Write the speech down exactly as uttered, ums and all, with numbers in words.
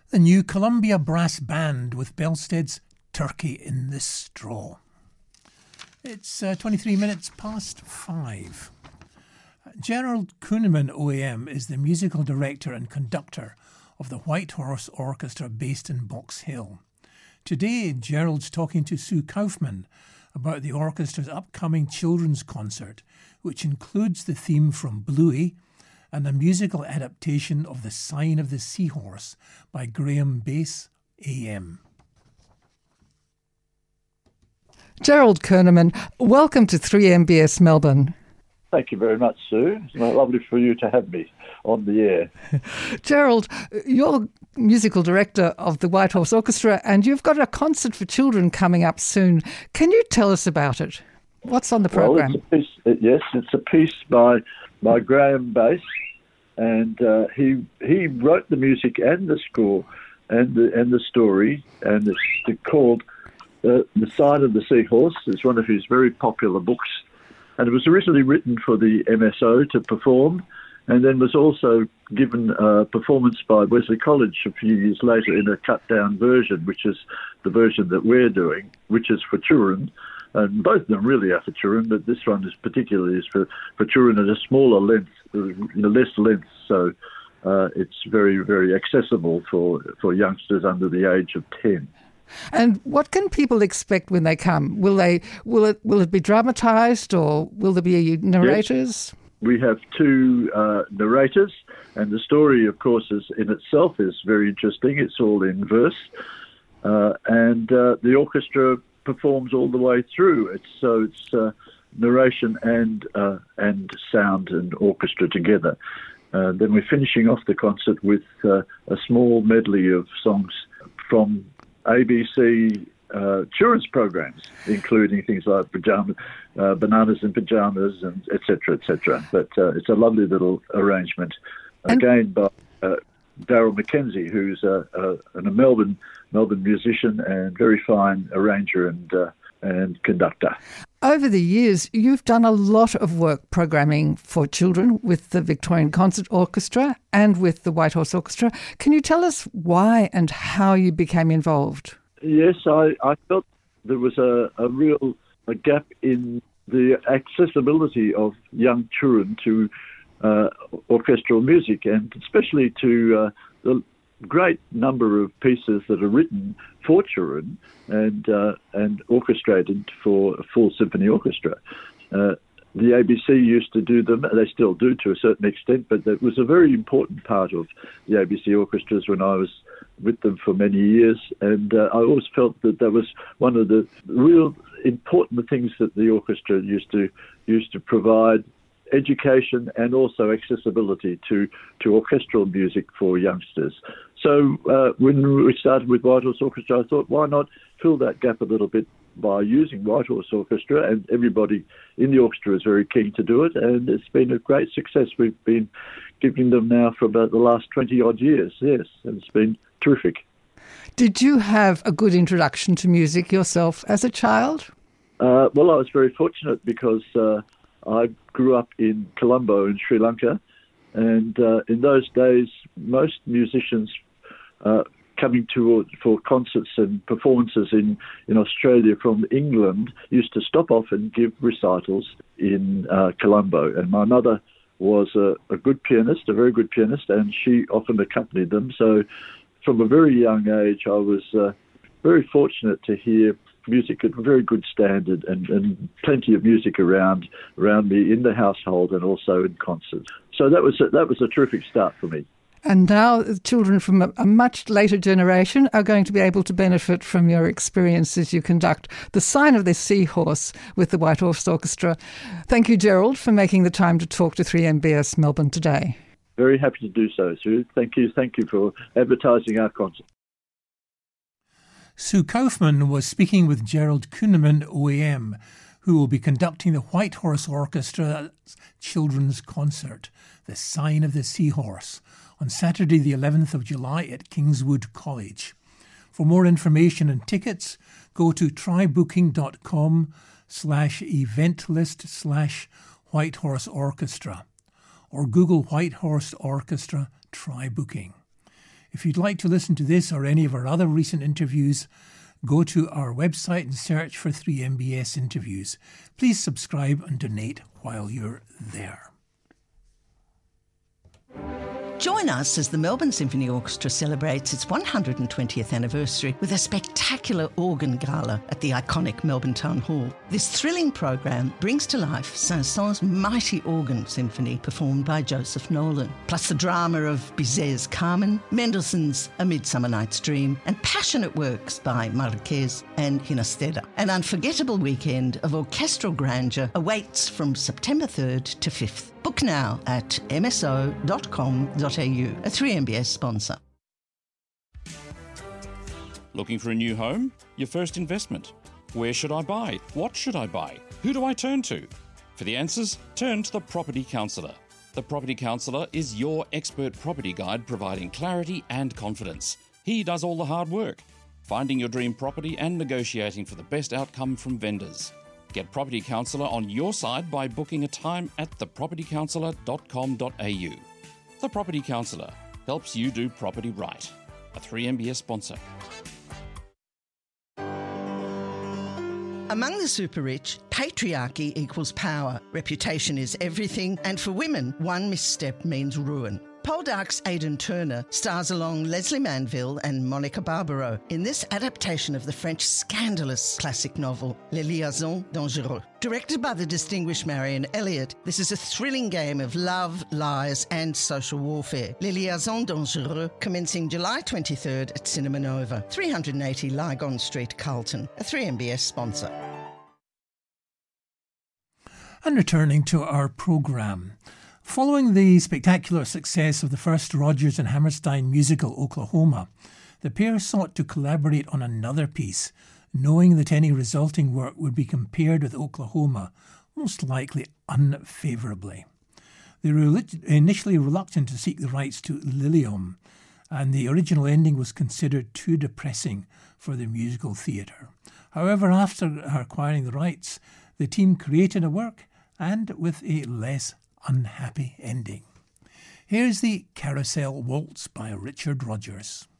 The new Columbia Brass Band with Belstead's Turkey in the Straw. It's uh, twenty-three minutes past five. Gerald Kuhneman O A M is the musical director and conductor of the White Horse Orchestra based in Box Hill. Today, Gerald's talking to Sue Kaufman about the orchestra's upcoming children's concert, which includes the theme from Bluey and a musical adaptation of The Sign of the Seahorse by Graham Bass A M. Gerald Kuhneman, welcome to three M B S Melbourne. Thank you very much, Sue. It's lovely for you to have me on the air. Gerald, you're musical director of the White Horse Orchestra and you've got a concert for children coming up soon. Can you tell us about it? What's on the programme? Well, it's a piece, yes, it's a piece by by Graham Bass, and uh, he he wrote the music and the score and the and the story, and it's called uh, The Sign of the Seahorse. It's one of his very popular books. And it was originally written for the M S O to perform, and then was also given a performance by Wesley College a few years later in a cut-down version, which is the version that we're doing, which is for children. And both of them really are for children, but this one is particularly is for, for children at a smaller length, you know, less length, so uh, it's very, very accessible for, for youngsters under the age of ten. And what can people expect when they come? Will they will it will it be dramatised, or will there be narrators? Yes. We have two uh, narrators, and the story, of course, is in itself is very interesting. It's all in verse, uh, and uh, the orchestra performs all the way through. It's so it's uh, narration and uh, and sound and orchestra together. Uh, then we're finishing off the concert with uh, a small medley of songs from A B C uh, children's programs, including things like pajama, uh, Bananas in Pyjamas, and et cetera, et cetera. But uh, it's a lovely little arrangement, and again by uh, Daryl McKenzie, who's a, a, a Melbourne Melbourne musician and very fine arranger and uh, and conductor. Over the years, you've done a lot of work programming for children with the Victorian Concert Orchestra and with the White Horse Orchestra. Can you tell us why and how you became involved? Yes, I, I felt there was a, a real a gap in the accessibility of young children to uh, orchestral music, and especially to uh, the great number of pieces that are written for children and uh, and orchestrated for a full symphony orchestra. Uh, the A B C used to do them, they still do to a certain extent, but that was a very important part of the A B C orchestras when I was with them for many years, and uh, I always felt that that was one of the real important things that the orchestra used to used to provide: education and also accessibility to, to orchestral music for youngsters. So uh, when we started with White Horse Orchestra, I thought, why not fill that gap a little bit by using White Horse Orchestra, and everybody in the orchestra is very keen to do it, and it's been a great success. We've been giving them now for about the last twenty-odd years, yes, and it's been terrific. Did you have a good introduction to music yourself as a child? Uh, well, I was very fortunate because uh, I grew up in Colombo in Sri Lanka, and uh, in those days, most musicians uh, coming to for concerts and performances in, in Australia from England used to stop off and give recitals in uh, Colombo. And my mother was a, a good pianist, a very good pianist, and she often accompanied them. So from a very young age, I was uh, very fortunate to hear music at a very good standard, and, and plenty of music around around me in the household and also in concerts. So that was a, that was a terrific start for me. And now children from a, a much later generation are going to be able to benefit from your experience as you conduct The Sign of the Seahorse with the White Horse Orchestra. Thank you, Gerald, for making the time to talk to three M B S Melbourne today. Very happy to do so, Sue. Thank you. Thank you for advertising our concert. Sue Kaufman was speaking with Gerald Kuhneman O A M, who will be conducting the White Horse Orchestra's children's concert, The Sign of the Seahorse, on Saturday the eleventh of July at Kingswood College. For more information and tickets, go to trybooking.com slash event list slash White Horse Orchestra or Google White Horse Orchestra Try Booking. If you'd like to listen to this or any of our other recent interviews, go to our website and search for three M B S interviews. Please subscribe and donate while you're there. Join us as the Melbourne Symphony Orchestra celebrates its one hundred twentieth anniversary with a spectacular organ gala at the iconic Melbourne Town Hall. This thrilling program brings to life Saint-Saëns' mighty organ symphony performed by Joseph Nolan, plus the drama of Bizet's Carmen, Mendelssohn's A Midsummer Night's Dream, and passionate works by Marquez and Ginastera. An unforgettable weekend of orchestral grandeur awaits from September third to fifth. Book now at m s o dot com dot a u, a three M B S sponsor. Looking for a new home? Your first investment? Where should I buy? What should I buy? Who do I turn to? For the answers, turn to the Property Counsellor. The Property Counsellor is your expert property guide providing clarity and confidence. He does all the hard work, finding your dream property and negotiating for the best outcome from vendors. Get Property Counsellor on your side by booking a time at the property counsellor dot com dot a u. The Property Counsellor helps you do property right. A three M B S sponsor. Among the super rich, patriarchy equals power. Reputation is everything, and for women, one misstep means ruin. Poldark's Aidan Turner stars along Leslie Manville and Monica Barbaro in this adaptation of the French scandalous classic novel, Les Liaisons Dangereuses. Directed by the distinguished Marion Elliott, this is a thrilling game of love, lies and social warfare. Les Liaisons Dangereuses, commencing July twenty-third at Cinema Nova, three eighty Lygon Street, Carlton, a three M B S sponsor. And returning to our programme. Following the spectacular success of the first Rodgers and Hammerstein musical Oklahoma, the pair sought to collaborate on another piece, knowing that any resulting work would be compared with Oklahoma, most likely unfavourably. They were initially reluctant to seek the rights to Liliom, and the original ending was considered too depressing for the musical theatre. However, after acquiring the rights, the team created a work, and with a less unhappy ending. Here's the Carousel Waltz by Richard Rodgers.